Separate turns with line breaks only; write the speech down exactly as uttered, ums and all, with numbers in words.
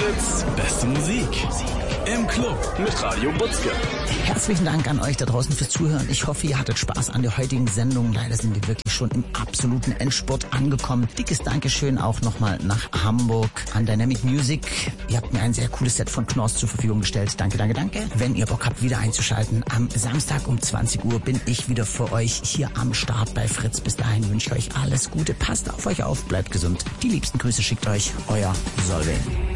Fritz, beste Musik. Im Club mit Radio Butzke.
Herzlichen Dank an euch da draußen fürs Zuhören. Ich hoffe, ihr hattet Spaß an der heutigen Sendung. Leider sind wir wirklich schon im absoluten Endspurt angekommen. Dickes Dankeschön auch nochmal nach Hamburg an Dynamic Music. Ihr habt mir ein sehr cooles Set von Knorrs zur Verfügung gestellt. Danke, danke, danke. Wenn ihr Bock habt, wieder einzuschalten, am Samstag um zwanzig Uhr bin ich wieder für euch hier am Start bei Fritz. Bis dahin wünsche ich euch alles Gute. Passt auf euch auf, bleibt gesund. Die liebsten Grüße schickt euch euer Solveig.